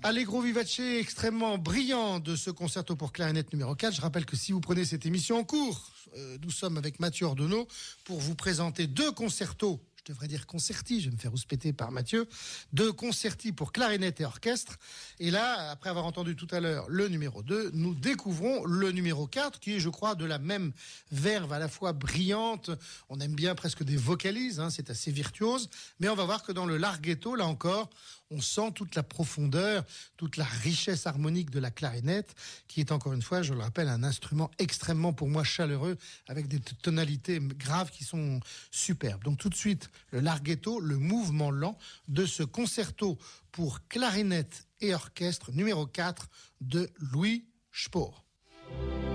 Allegro vivace extrêmement brillant de ce concerto pour clarinette numéro 4. Je rappelle que si vous prenez cette émission en cours, nous sommes avec Mathieu Ordonneau pour vous présenter deux concertos. Je devrais dire concerti, je vais me faire rouspéter par Mathieu. Deux concerti pour clarinette et orchestre. Et là, après avoir entendu tout à l'heure le numéro 2, nous découvrons le numéro 4 qui est, je crois, de la même verve à la fois brillante. On aime bien presque des vocalises, c'est assez virtuose. Mais on va voir que dans le larghetto, là encore, on sent toute la profondeur, toute la richesse harmonique de la clarinette, qui est encore une fois, je le rappelle, un instrument extrêmement pour moi chaleureux, avec des tonalités graves qui sont superbes. Donc tout de suite, le larghetto, le mouvement lent de ce concerto pour clarinette et orchestre numéro 4 de Louis Spohr.